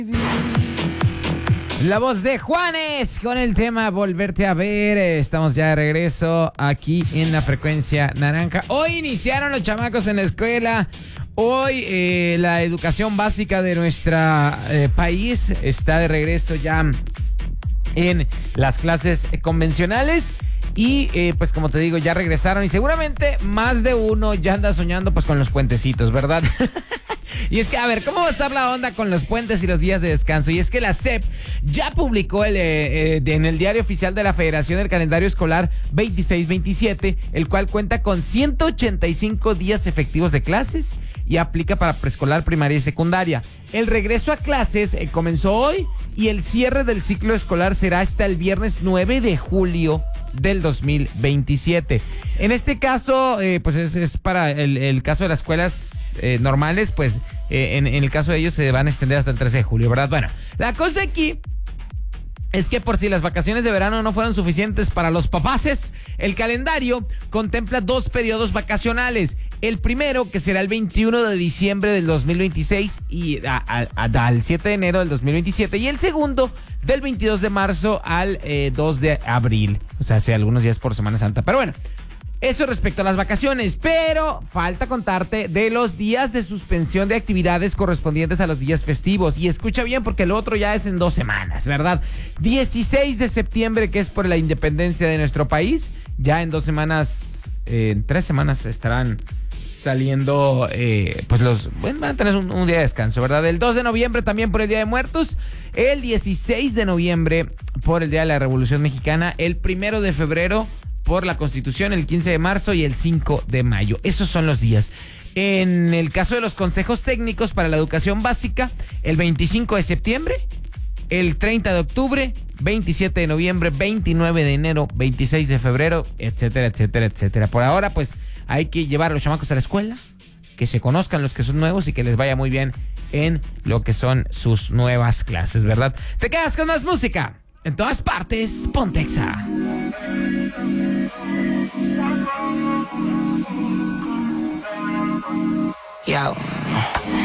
La voz de Juanes con el tema Volverte a ver. Estamos ya de regreso aquí en la frecuencia naranja. Hoy iniciaron los chamacos en la escuela. Hoy la educación básica de nuestro país está de regreso ya en las clases convencionales. Y pues como te digo, ya regresaron y seguramente más de uno ya anda soñando pues con los puentecitos, ¿verdad? Y es que, a ver, ¿cómo va a estar la onda con los puentes y los días de descanso? Y es que la SEP ya publicó en el diario oficial de la Federación el calendario escolar 26-27, el cual cuenta con 185 días efectivos de clases y aplica para preescolar, primaria y secundaria. El regreso a clases comenzó hoy y el cierre del ciclo escolar será hasta el viernes 9 de julio del 2027. En este caso, pues es para el caso de las escuelas normales, pues en el caso de ellos se van a extender hasta el 13 de julio, ¿verdad? Bueno, la cosa aquí es que por si las vacaciones de verano no fueron suficientes para los papaces, el calendario contempla 2 periodos vacacionales. El primero, que será el 21 de diciembre del 2026 y al 7 de enero del 2027. Y el segundo, del 22 de marzo al 2 de abril. O sea, hace algunos días por Semana Santa. Pero bueno, eso respecto a las vacaciones, pero falta contarte de los días de suspensión de actividades correspondientes a los días festivos. Y escucha bien porque el otro ya es en 2 semanas, ¿verdad? 16 de septiembre, que es por la independencia de nuestro país. Ya en 2 semanas, en 3 semanas estarán saliendo, van a tener un día de descanso, ¿verdad? El 2 de noviembre también por el Día de Muertos, el 16 de noviembre por el Día de la Revolución Mexicana, el 1 de febrero por la Constitución, el 15 de marzo y el 5 de mayo. Esos son los días. En el caso de los consejos técnicos para la educación básica, el 25 de septiembre, el 30 de octubre, 27 de noviembre, 29 de enero, 26 de febrero, etcétera, etcétera, etcétera. Por ahora, pues, hay que llevar a los chamacos a la escuela, que se conozcan los que son nuevos y que les vaya muy bien en lo que son sus nuevas clases, ¿verdad? Te quedas con más música. En todas partes, Ponte Exa. Yo.